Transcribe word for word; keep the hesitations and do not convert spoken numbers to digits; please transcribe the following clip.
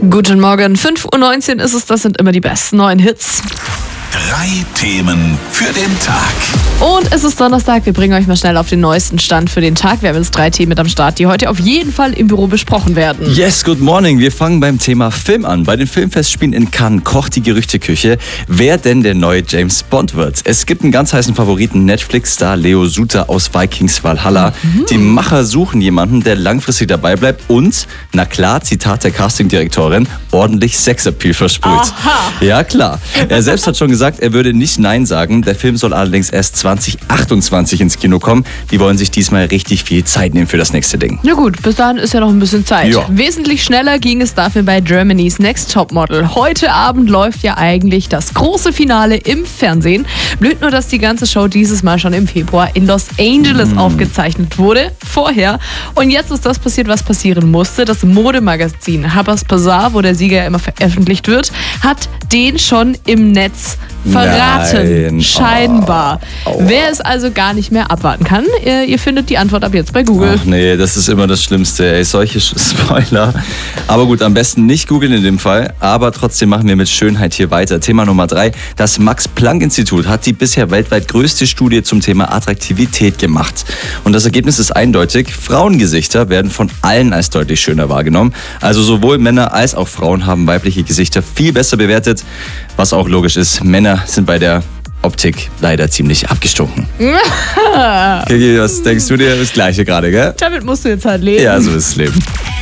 Guten Morgen, fünf Uhr neunzehn ist es, das sind immer die besten neuen Hits. Drei Themen für den Tag. Und es ist Donnerstag, wir bringen euch mal schnell auf den neuesten Stand für den Tag. Wir haben jetzt drei Themen mit am Start, die heute auf jeden Fall im Büro besprochen werden. Yes, good morning. Wir fangen beim Thema Film an. Bei den Filmfestspielen in Cannes kocht die Gerüchteküche, wer denn der neue James Bond wird. Es gibt einen ganz heißen Favoriten, Netflix-Star Leo Suter aus Vikings Valhalla. Mhm. Die Macher suchen jemanden, der langfristig dabei bleibt und, na klar, Zitat der Castingdirektorin, ordentlich Sexappeal versprüht. Aha. Ja, klar. Er selbst hat schon gesagt, er würde nicht Nein sagen. Der Film soll allerdings erst zwanzig achtundzwanzig ins Kino kommen. Die wollen sich diesmal richtig viel Zeit nehmen für das nächste Ding. Na gut, bis dahin ist ja noch ein bisschen Zeit. Ja. Wesentlich schneller ging es dafür bei Germany's Next Topmodel. Heute Abend läuft ja eigentlich das große Finale im Fernsehen. Blöd nur, dass die ganze Show dieses Mal schon im Februar in Los Angeles mm. aufgezeichnet wurde. Vorher. Und jetzt ist das passiert, was passieren musste. Das Modemagazin Harper's Bazaar, wo der Sieger ja immer veröffentlicht wird, hat den schon im Netz verraten. Nein. Scheinbar. Oh. Wer es also gar nicht mehr abwarten kann, ihr, ihr findet die Antwort ab jetzt bei Google. Ach nee, das ist immer das Schlimmste, ey, solche Spoiler. Aber gut, am besten nicht googeln in dem Fall, aber trotzdem machen wir mit Schönheit hier weiter. Thema Nummer drei, das Max-Planck-Institut hat die bisher weltweit größte Studie zum Thema Attraktivität gemacht. Und das Ergebnis ist eindeutig, Frauengesichter werden von allen als deutlich schöner wahrgenommen. Also sowohl Männer als auch Frauen haben weibliche Gesichter viel besser bewertet, was auch logisch ist, Männer sind bei der Optik leider ziemlich abgestunken. Kiki, was denkst du dir? Das Gleiche gerade, gell? Damit musst du jetzt halt leben. Ja, so ist das Leben.